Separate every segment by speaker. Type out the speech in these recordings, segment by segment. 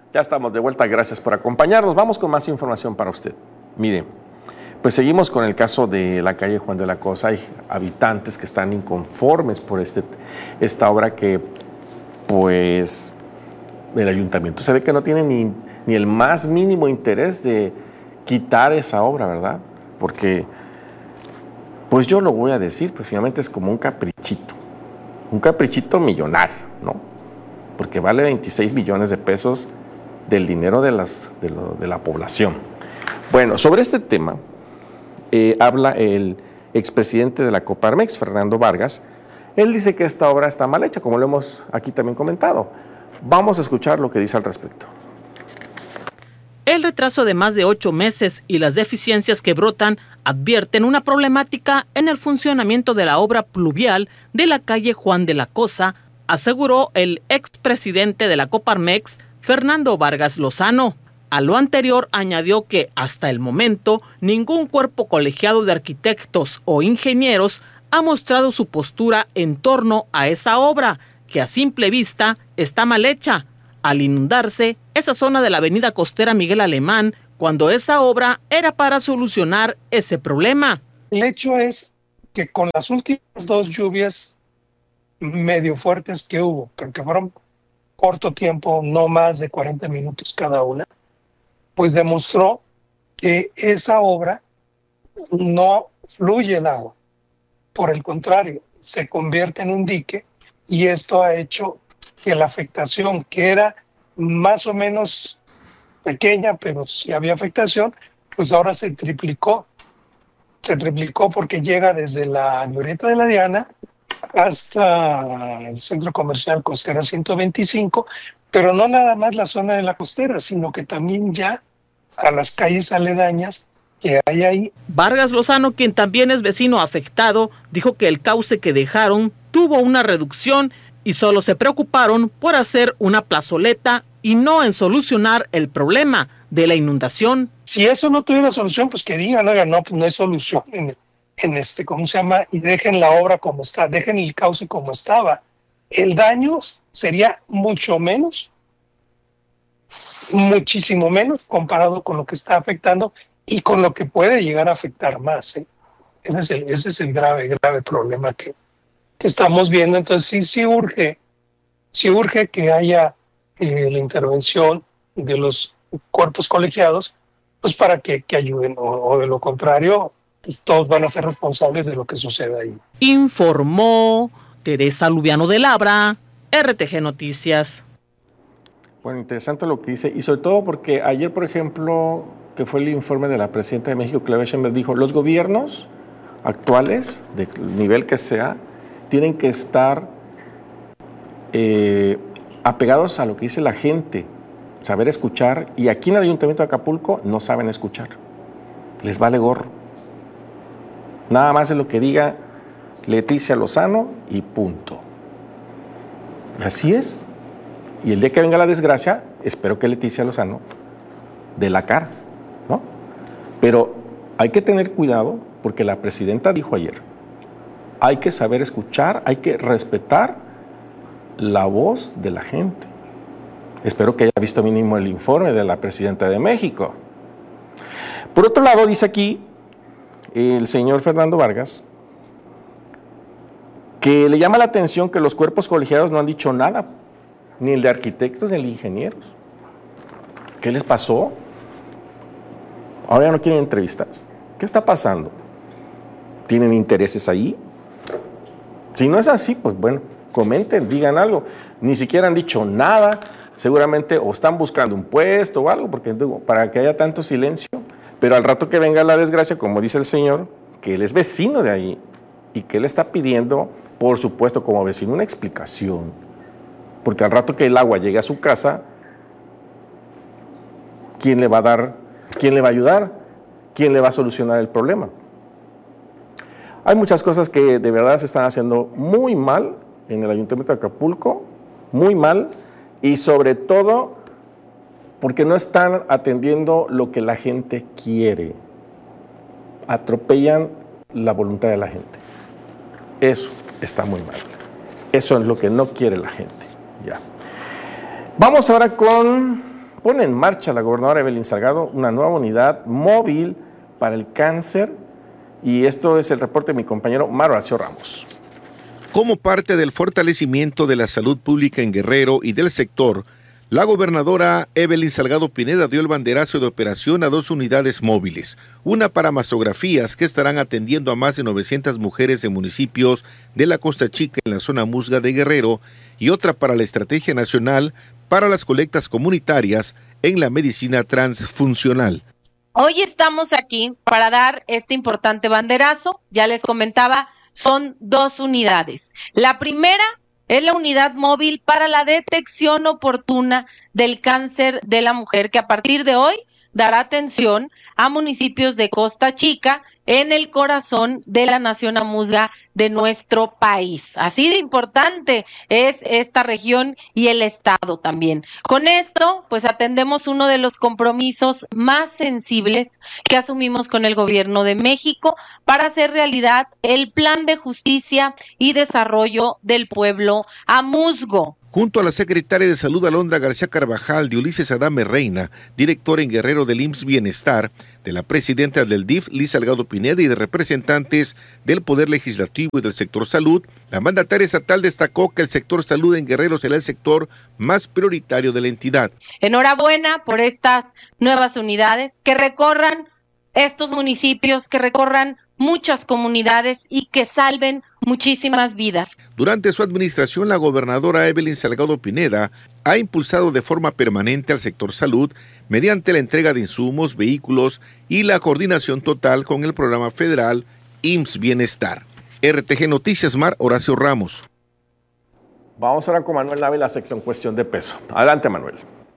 Speaker 1: Ya estamos de vuelta, gracias por acompañarnos. Vamos con más información para usted. Mire, pues seguimos con el caso de la calle Juan de la Cosa. Hay habitantes que están inconformes por esta obra que, pues, el ayuntamiento se ve que no tiene ni el más mínimo interés de quitar esa obra, ¿verdad? Porque, pues yo lo voy a decir, pues finalmente es como un caprichito millonario, ¿no? Porque vale 26 millones de pesos del dinero de la población. Bueno, sobre este tema habla el expresidente de la Coparmex, Fernando Vargas. Él dice que esta obra está mal hecha, como lo hemos aquí también comentado. Vamos a escuchar lo que dice al respecto.
Speaker 2: El retraso de más de 8 meses y las deficiencias que brotan advierten una problemática en el funcionamiento de la obra pluvial de la calle Juan de la Cosa, aseguró el expresidente de la Coparmex, Fernando Vargas Lozano. A lo anterior añadió que hasta el momento ningún cuerpo colegiado de arquitectos o ingenieros ha mostrado su postura en torno a esa obra, que a simple vista está mal hecha, al inundarse esa zona de la avenida costera Miguel Alemán, cuando esa obra era para solucionar ese problema.
Speaker 3: El hecho es que con las últimas 2 lluvias medio fuertes que hubo, porque fueron corto tiempo, no más de 40 minutos cada una, pues demostró que esa obra no fluye el agua. Por el contrario, se convierte en un dique, y esto ha hecho que la afectación, que era más o menos pequeña, pero si había afectación, pues ahora se triplicó. Se triplicó porque llega desde la Glorieta de la Diana hasta el centro comercial Costera 125, pero no nada más la zona de la costera, sino que también ya a las calles aledañas que hay ahí.
Speaker 2: Vargas Lozano, quien también es vecino afectado, dijo que el cauce que dejaron tuvo una reducción y solo se preocuparon por hacer una plazoleta y no en solucionar el problema de la inundación.
Speaker 3: Si eso no tuviera solución, pues que digan, oigan, no, pues no hay solución ¿cómo se llama? Y dejen la obra como está, dejen el cauce como estaba. El daño sería mucho menos, muchísimo menos comparado con lo que está afectando y con lo que puede llegar a afectar más, ¿eh? Ese es el grave problema que estamos viendo. Entonces sí urge que haya la intervención de los cuerpos colegiados, pues para que ayuden, o de lo contrario, pues todos van a ser responsables de lo que suceda ahí.
Speaker 2: Informó Teresa Lubiano de Labra, RTG Noticias.
Speaker 1: Bueno, interesante lo que dice, y sobre todo porque ayer, por ejemplo, que fue el informe de la presidenta de México, Claudia Sheinbaum, dijo, los gobiernos actuales, del nivel que sea, tienen que estar apegados a lo que dice la gente, saber escuchar, y aquí en el Ayuntamiento de Acapulco no saben escuchar, les vale gorro. Nada más es lo que diga Leticia Lozano y punto. Y así es. Y el día que venga la desgracia, espero que Leticia Lozano dé la cara, ¿no? Pero hay que tener cuidado porque la presidenta dijo ayer, hay que saber escuchar, hay que respetar la voz de la gente. Espero que haya visto mínimo el informe de la presidenta de México. Por otro lado, dice aquí el señor Fernando Vargas que le llama la atención que los cuerpos colegiados no han dicho nada, ni el de arquitectos ni el de ingenieros. ¿Qué les pasó? Ahora ya no quieren entrevistas. ¿Qué está pasando? ¿Tienen intereses ahí? Si no es así, pues bueno, comenten, digan algo. Ni siquiera han dicho nada, seguramente o están buscando un puesto o algo, porque para que haya tanto silencio. Pero al rato que venga la desgracia, como dice el señor, que él es vecino de ahí y que él está pidiendo, por supuesto, como vecino, una explicación. Porque al rato que el agua llegue a su casa, ¿quién le va a dar? ¿Quién le va a ayudar? ¿Quién le va a solucionar el problema? Hay muchas cosas que de verdad se están haciendo muy mal en el Ayuntamiento de Acapulco, muy mal, y sobre todo porque no están atendiendo lo que la gente quiere. Atropellan la voluntad de la gente. Eso está muy mal. Eso es lo que no quiere la gente. Ya. Vamos ahora con pone en marcha la gobernadora Evelyn Salgado una nueva unidad móvil para el cáncer, y esto es el reporte de mi compañero Mar Horacio Ramos.
Speaker 4: Como parte del fortalecimiento de la salud pública en Guerrero y del sector, la gobernadora Evelyn Salgado Pineda dio el banderazo de operación a 2 unidades móviles, una para mastografías que estarán atendiendo a más de 900 mujeres de municipios de la Costa Chica en la zona Musga de Guerrero, y otra para la estrategia nacional para las colectas comunitarias en la medicina transfuncional.
Speaker 5: Hoy estamos aquí para dar este importante banderazo. Ya les comentaba, son 2 unidades. La primera es la unidad móvil para la detección oportuna del cáncer de la mujer, que a partir de hoy dará atención a municipios de Costa Chica, en el corazón de la nación amuzga de nuestro país. Así de importante es esta región y el estado también. Con esto, pues atendemos uno de los compromisos más sensibles que asumimos con el gobierno de México para hacer realidad el Plan de Justicia y Desarrollo del Pueblo Amuzgo.
Speaker 4: Junto a la secretaria de Salud Alondra García Carvajal, de Ulises Adame Reina, directora en Guerrero del IMSS Bienestar, de la presidenta del DIF, Liz Salgado Pineda, y de representantes del Poder Legislativo y del sector salud, la mandataria estatal destacó que el sector salud en Guerrero será el sector más prioritario de la entidad.
Speaker 5: Enhorabuena por estas nuevas unidades, que recorran estos municipios, que recorran muchas comunidades y que salven muchísimas vidas.
Speaker 4: Durante su administración, la gobernadora Evelyn Salgado Pineda ha impulsado de forma permanente al sector salud mediante la entrega de insumos, vehículos y la coordinación total con el programa federal IMSS Bienestar. RTG Noticias, Mar Horacio Ramos.
Speaker 1: Vamos ahora con Manuel Nave, la sección Cuestión de Peso. Adelante, Manuel.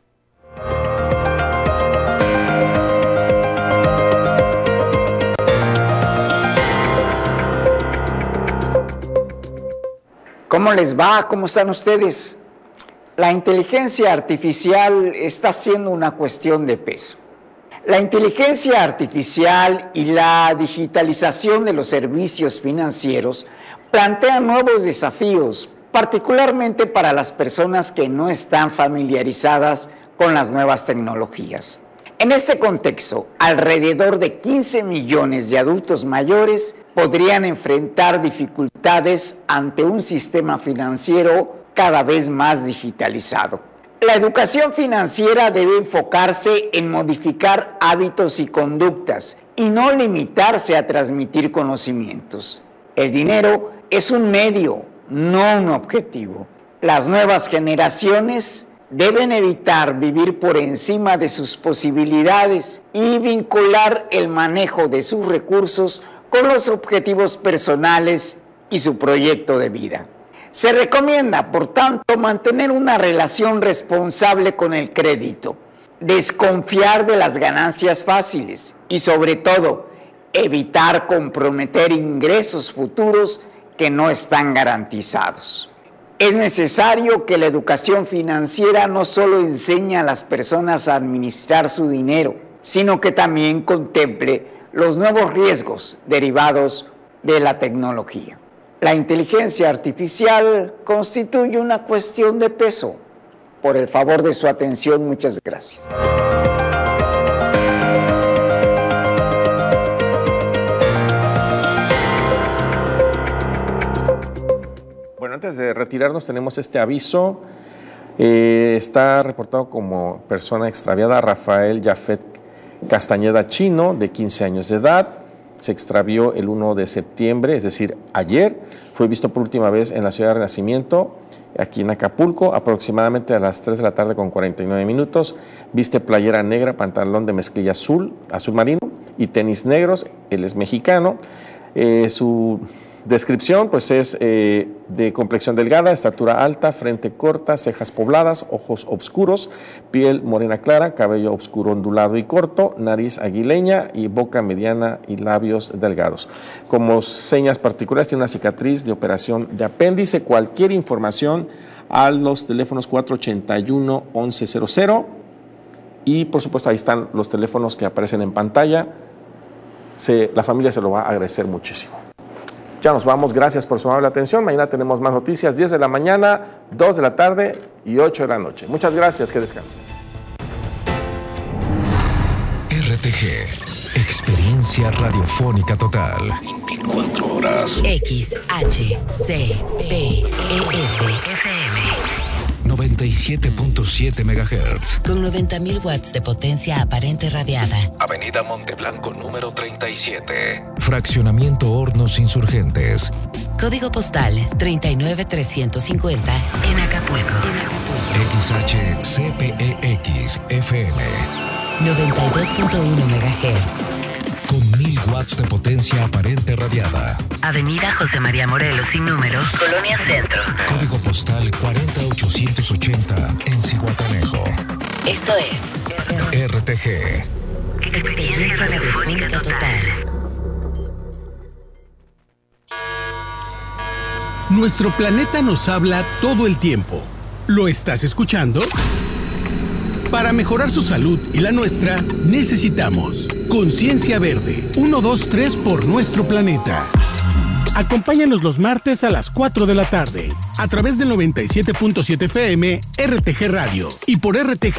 Speaker 6: ¿Cómo les va? ¿Cómo están ustedes? La inteligencia artificial está siendo una cuestión de peso. La inteligencia artificial y la digitalización de los servicios financieros plantean nuevos desafíos, particularmente para las personas que no están familiarizadas con las nuevas tecnologías. En este contexto, alrededor de 15 millones de adultos mayores podrían enfrentar dificultades ante un sistema financiero cada vez más digitalizado. La educación financiera debe enfocarse en modificar hábitos y conductas y no limitarse a transmitir conocimientos. El dinero es un medio, no un objetivo. Las nuevas generaciones deben evitar vivir por encima de sus posibilidades y vincular el manejo de sus recursos con los objetivos personales y su proyecto de vida. Se recomienda, por tanto, mantener una relación responsable con el crédito, desconfiar de las ganancias fáciles y, sobre todo, evitar comprometer ingresos futuros que no están garantizados. Es necesario que la educación financiera no solo enseñe a las personas a administrar su dinero, sino que también contemple los nuevos riesgos derivados de la tecnología. La inteligencia artificial constituye una cuestión de peso. Por el favor de su atención, muchas gracias.
Speaker 1: Bueno, antes de retirarnos tenemos este aviso. Está reportado como persona extraviada Rafael Jafet Castañeda Chino, de 15 años de edad. Se extravió el 1 de septiembre, es decir, ayer. Fue visto por última vez en la ciudad de Renacimiento, aquí en Acapulco, aproximadamente a las 3 de la tarde con 49 minutos. Viste playera negra, pantalón de mezclilla azul marino y tenis negros. Él es mexicano. Su descripción pues es de complexión delgada, estatura alta, frente corta, cejas pobladas, ojos oscuros, piel morena clara, cabello oscuro ondulado y corto, nariz aguileña y boca mediana y labios delgados. Como señas particulares tiene una cicatriz de operación de apéndice. Cualquier información a los teléfonos 481-1100 y por supuesto ahí están los teléfonos que aparecen en pantalla. La familia se lo va a agradecer muchísimo. Ya nos vamos, gracias por su amable atención. Mañana tenemos más noticias, 10 de la mañana, 2 de la tarde y 8 de la noche. Muchas gracias, que descansen.
Speaker 7: RTG, experiencia radiofónica total. 24 horas.
Speaker 8: XHCPES-FM
Speaker 7: 97.7 MHz.
Speaker 8: con 90.000 watts de potencia aparente radiada.
Speaker 7: Avenida Monteblanco número 37. Fraccionamiento Hornos Insurgentes.
Speaker 8: Código postal 39350 en Acapulco.
Speaker 7: XHCPEX FM
Speaker 8: 92.1 MHz.
Speaker 7: con 1000 watts de potencia aparente radiada.
Speaker 8: Avenida José María Morelos sin número, Colonia Centro.
Speaker 7: Código postal 40880 en Zihuatanejo.
Speaker 8: Esto es
Speaker 7: RTG.
Speaker 8: Experiencia radiofónica total.
Speaker 9: Nuestro planeta nos habla todo el tiempo. ¿Lo estás escuchando? Para mejorar su salud y la nuestra, necesitamos Conciencia Verde. 1, 2, 3 por nuestro planeta. Acompáñanos los martes a las 4 de la tarde, a través del 97.7 FM, RTG Radio y por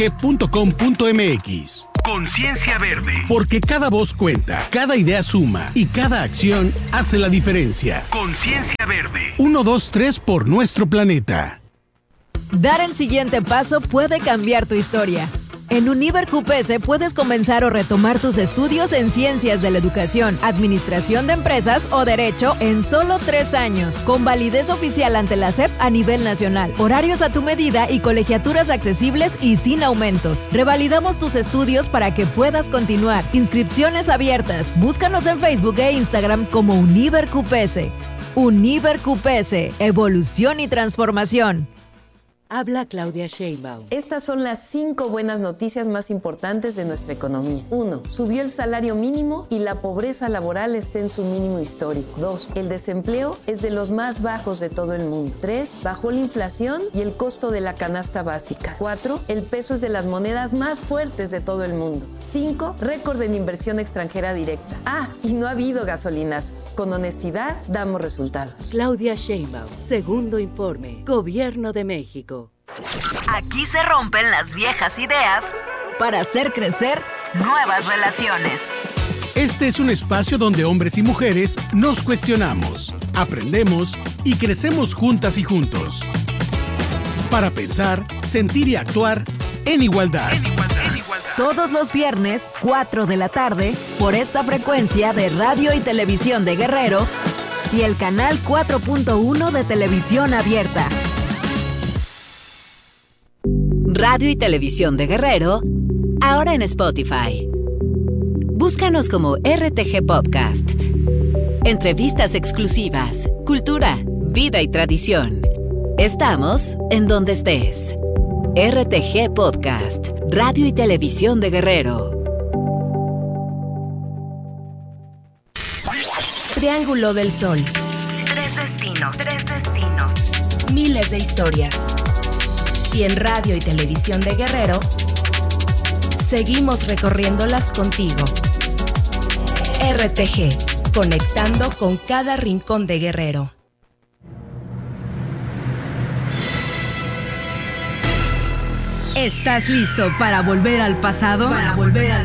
Speaker 9: rtg.com.mx. Conciencia Verde. Porque cada voz cuenta, cada idea suma y cada acción hace la diferencia. Conciencia Verde. 1, 2, 3 por nuestro planeta.
Speaker 10: Dar el siguiente paso puede cambiar tu historia. En Univer QPS puedes comenzar o retomar tus estudios en Ciencias de la Educación, Administración de Empresas o Derecho en solo 3 años, con validez oficial ante la SEP a nivel nacional, horarios a tu medida y colegiaturas accesibles y sin aumentos. Revalidamos tus estudios para que puedas continuar. Inscripciones abiertas. Búscanos en Facebook e Instagram como Univer QPS. Univer QPS, evolución y transformación.
Speaker 11: Habla Claudia Sheinbaum.
Speaker 12: Estas son las 5 buenas noticias más importantes de nuestra economía. 1. Subió el salario mínimo y la pobreza laboral está en su mínimo histórico. 2. El desempleo es de los más bajos de todo el mundo. 3. Bajó la inflación y el costo de la canasta básica. 4. El peso es de las monedas más fuertes de todo el mundo. 5. Récord en inversión extranjera directa. Y no ha habido gasolinazos. Con honestidad damos resultados.
Speaker 11: Claudia Sheinbaum. Segundo informe. Gobierno de México.
Speaker 10: Aquí se rompen las viejas ideas para hacer crecer nuevas relaciones.
Speaker 9: Este es un espacio donde hombres y mujeres nos cuestionamos, aprendemos y crecemos juntas y juntos. Para pensar, sentir y actuar en igualdad.
Speaker 10: Todos los viernes, 4 de la tarde, por esta frecuencia de Radio y Televisión de Guerrero y el canal 4.1 de Televisión Abierta.
Speaker 8: Radio y Televisión de Guerrero, ahora en Spotify. Búscanos como RTG Podcast. Entrevistas exclusivas, cultura, vida y tradición. Estamos en donde estés. RTG Podcast, Radio y Televisión de Guerrero.
Speaker 13: Triángulo del Sol.
Speaker 14: 3 destinos.
Speaker 13: Miles de historias. Y en Radio y Televisión de Guerrero, seguimos recorriéndolas contigo. RTG, conectando con cada rincón de Guerrero.
Speaker 15: ¿Estás listo para volver al pasado?